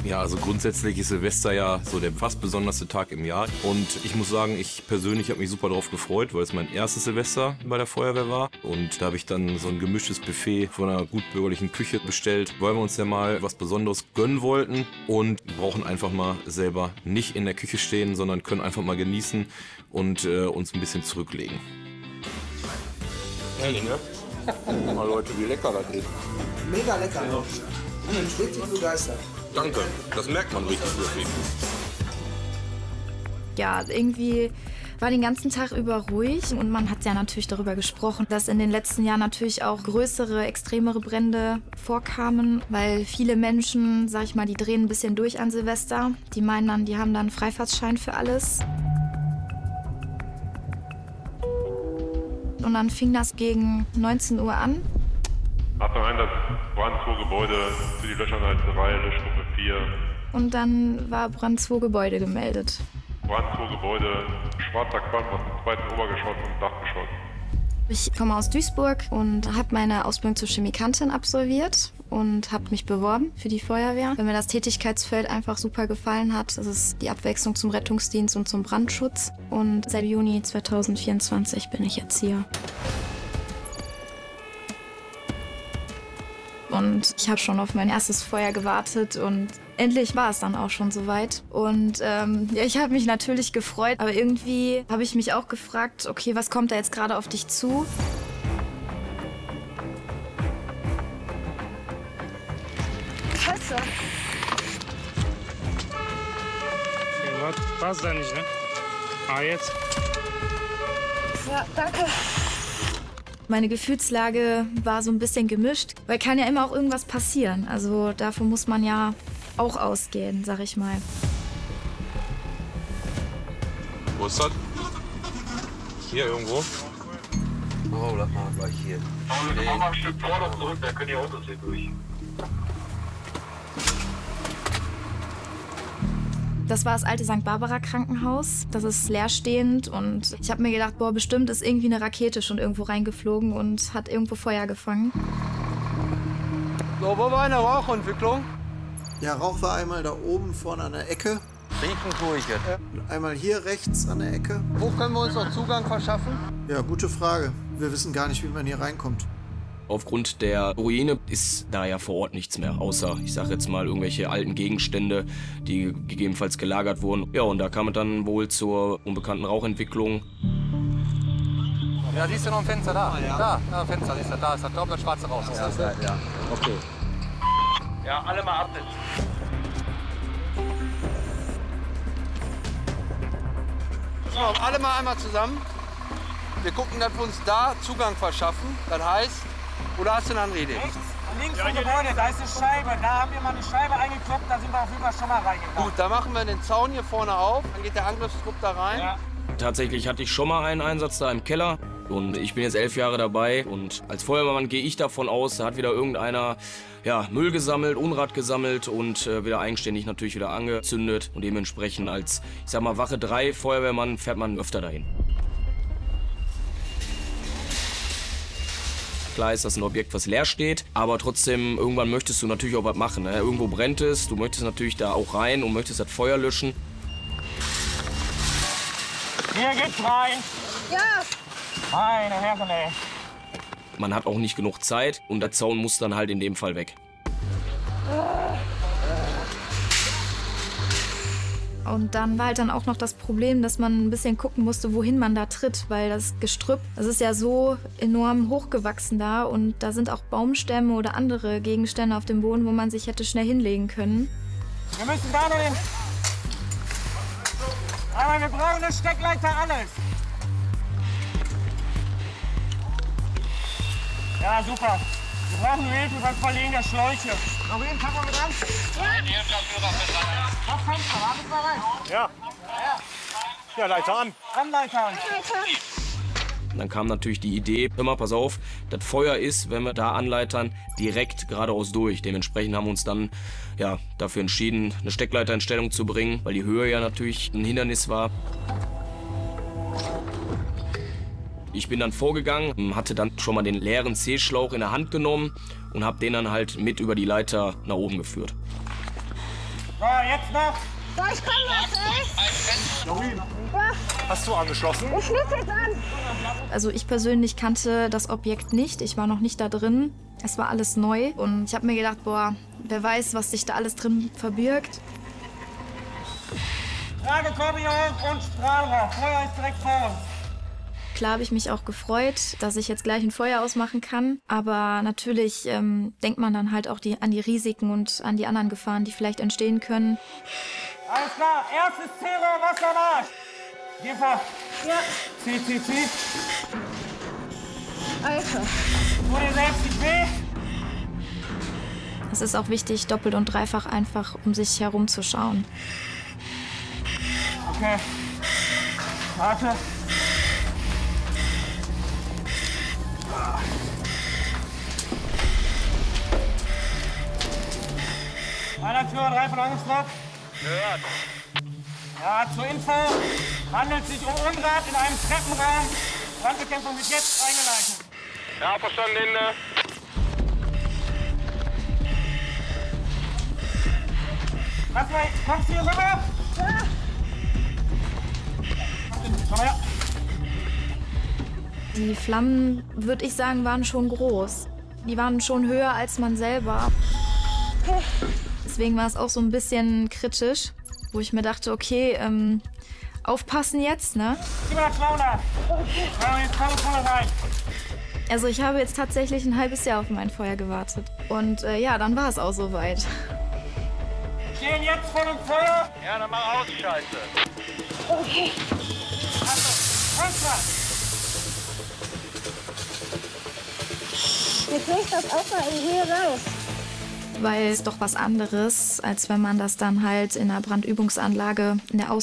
Ja, also grundsätzlich ist Silvester ja so der fast besonderste Tag im Jahr. Und ich muss sagen, ich persönlich habe mich super darauf gefreut, weil es mein erstes Silvester bei der Feuerwehr war. Und da habe ich dann so ein gemischtes Buffet von einer gutbürgerlichen Küche bestellt, weil wir uns ja mal was Besonderes gönnen wollten und brauchen einfach mal selber nicht in der Küche stehen, sondern können einfach mal genießen und uns ein bisschen zurücklegen. Herrlich, ne? Guck mal Leute, wie lecker das ist. Mega lecker. Ich bin richtig begeistert. Danke, das merkt man richtig wirklich. Ja, irgendwie war den ganzen Tag über ruhig und man hat ja natürlich darüber gesprochen, dass in den letzten Jahren natürlich auch größere, extremere Brände vorkamen, weil viele Menschen, sag ich mal, die drehen ein bisschen durch an Silvester. Die meinen dann, die haben dann einen Freifahrtschein für alles. Und dann fing das gegen 19 Uhr an. Achtung, Einsatz, Brand 2 Gebäude für die Löscheinheitsreihe, Löschgruppe 4. Und dann war Brand 2 Gebäude gemeldet. Brand 2 Gebäude, schwarzer Qualm aus dem zweiten Obergeschoss und Dachgeschoss. Ich komme aus Duisburg und habe meine Ausbildung zur Chemikantin absolviert und habe mich beworben für die Feuerwehr, weil mir das Tätigkeitsfeld einfach super gefallen hat. Das ist die Abwechslung zum Rettungsdienst und zum Brandschutz. Und seit Juni 2024 bin ich jetzt hier. Und ich habe schon auf mein erstes Feuer gewartet und endlich war es dann auch schon soweit. Und ja, ich habe mich natürlich gefreut, aber irgendwie habe ich mich auch gefragt, okay, was kommt da jetzt gerade auf dich zu? Scheiße. Ja, passt da nicht, ne? Ah, jetzt? Ja, danke. Meine Gefühlslage war so ein bisschen gemischt, weil kann ja immer auch irgendwas passieren. Also davon muss man ja auch ausgehen, sag ich mal. Wo ist das? Hier irgendwo? Oh, lass mal gleich hier. Wir machen mal ein Stück vor und zurück, da können die Autos hier durch. Das war das alte St. Barbara Krankenhaus. Das ist leerstehend und ich habe mir gedacht, boah, bestimmt ist irgendwie eine Rakete schon irgendwo reingeflogen und hat irgendwo Feuer gefangen. So, wo war eine Rauchentwicklung? Ja, Rauch war einmal da oben vorne an der Ecke. Riechen tue ich jetzt. Und einmal hier rechts an der Ecke. Wo können wir uns noch Zugang verschaffen? Ja, gute Frage. Wir wissen gar nicht, wie man hier reinkommt. Aufgrund der Ruine ist da ja vor Ort nichts mehr, außer, ich sag jetzt mal, irgendwelche alten Gegenstände, die gegebenenfalls gelagert wurden. Ja, und da kam es dann wohl zur unbekannten Rauchentwicklung. Ja, siehst du noch ein Fenster da? Ja. Da, ein Fenster, siehst du, da ist das doppelt schwarze Rauch. Ja, okay. Ja, alle mal absitzen. Pass mal auf, alle mal einmal zusammen. Wir gucken, dass wir uns da Zugang verschaffen. Das heißt, oder hast du eine andere Idee? Rechts, links vom Gebäude, da ist eine Scheibe. Da haben wir mal eine Scheibe eingekloppt, da sind wir auf jeden Fall schon mal reingegangen. Gut, da machen wir den Zaun hier vorne auf. Dann geht der Angriffstrupp da rein. Ja. Tatsächlich hatte ich schon mal einen Einsatz da im Keller und ich bin jetzt 11 Jahre dabei und als Feuerwehrmann gehe ich davon aus, da hat wieder irgendeiner Müll gesammelt, Unrat gesammelt und wieder eigenständig natürlich wieder angezündet und dementsprechend als, ich sag mal, Wache 3 Feuerwehrmann fährt man öfter dahin. Klar ist das ein Objekt, was leer steht, aber trotzdem, irgendwann möchtest du natürlich auch was machen. Ne? Irgendwo brennt es, du möchtest natürlich da auch rein und möchtest das Feuer löschen. Hier geht's rein. Ja. Meine Herren, ey. Man hat auch nicht genug Zeit und der Zaun muss dann halt in dem Fall weg. Und dann war halt dann auch noch das Problem, dass man ein bisschen gucken musste, wohin man da tritt, weil das Gestrüpp, das ist ja so enorm hochgewachsen da und da sind auch Baumstämme oder andere Gegenstände auf dem Boden, wo man sich hätte schnell hinlegen können. Wir müssen da noch hin. Aber wir brauchen eine Steckleiter, alles. Ja, super. Wir brauchen Hilfe beim Verlegen der Schläuche. Noch wen packen wir mit an? Nein, hier ist der Führer mit rein. Mach Fenster, da müssen wir rein. Ja. Ja, Leiter an. Anleiter an. Dann kam natürlich die Idee, immer pass auf, das Feuer ist, wenn wir da anleitern, direkt geradeaus durch. Dementsprechend haben wir uns dann dafür entschieden, eine Steckleiter in Stellung zu bringen, weil die Höhe ja natürlich ein Hindernis war. Ich bin dann vorgegangen, hatte dann schon mal den leeren C-Schlauch in der Hand genommen und habe den dann halt mit über die Leiter nach oben geführt. So, jetzt noch. So, ich komm noch, ey. Hast du angeschlossen? Ich schließe jetzt an. Also ich persönlich kannte das Objekt nicht. Ich war noch nicht da drin. Es war alles neu. Und ich habe mir gedacht, boah, wer weiß, was sich da alles drin verbirgt. Tragekorbe hier hoch und Strahlrohr. Feuer ist direkt vor uns. Klar habe ich mich auch gefreut, dass ich jetzt gleich ein Feuer ausmachen kann. Aber natürlich denkt man dann halt auch an die Risiken und an die anderen Gefahren, die vielleicht entstehen können. Alles klar, erstes Zero, Wassermarsch. Geh vor. Ja, Zieh. Alter. Tu dir selbst nicht weh. Es ist auch wichtig, doppelt und dreifach einfach um sich herum zu schauen. Okay. Warte. Einer Tür, 3 von Angstdruck. Gehört. Ja, zur Info. Handelt sich um Unrat in einem Treppenraum. Brandbekämpfung wird jetzt eingeleitet. Ja, verstanden, Ende. Lass mal, kommst du hier rüber? Ja. Komm her. Die Flammen, würde ich sagen, waren schon groß. Die waren schon höher als man selber. Deswegen war es auch so ein bisschen kritisch, wo ich mir dachte, okay, aufpassen jetzt, ne? 700, 200. Ja, jetzt komm rein. Also ich habe jetzt tatsächlich ein halbes Jahr auf mein Feuer gewartet. Und ja, dann war es auch soweit. Stehen jetzt vor dem Feuer. Ja, dann mach aus, Scheiße. Okay. Achtung, Fenster. Jetzt sehe ich das auch mal in Höhe raus. Weil es doch was anderes, als wenn man das dann halt in einer Brandübungsanlage in der